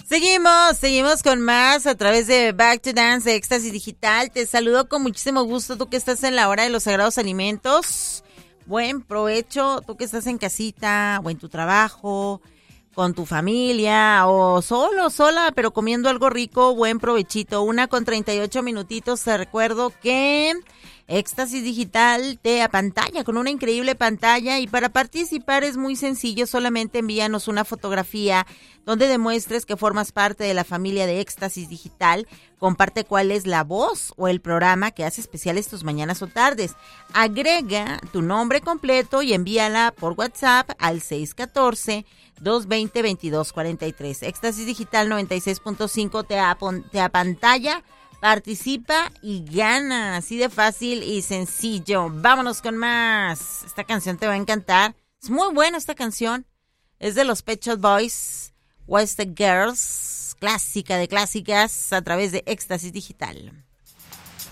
Seguimos con más a través de Back to Dance de Éxtasis Digital. Te saludo con muchísimo gusto, tú que estás en la hora de los sagrados alimentos. Buen provecho, tú que estás en casita o en tu trabajo, con tu familia o sola, pero comiendo algo rico. Buen provechito. 1:38 Te recuerdo que Éxtasis Digital te apantalla con una increíble pantalla, y para participar es muy sencillo. Solamente envíanos una fotografía donde demuestres que formas parte de la familia de Éxtasis Digital. Comparte cuál es la voz o el programa que hace especiales tus mañanas o tardes. Agrega tu nombre completo y envíala por WhatsApp al 614-220-2243. Éxtasis Digital 96.5 te apantalla. Participa y gana, así de fácil y sencillo. Vámonos con más. Esta canción te va a encantar. Es muy buena esta canción. Es de los Pet Shop Boys, What's the Girls, clásica de clásicas, a través de Éxtasis Digital.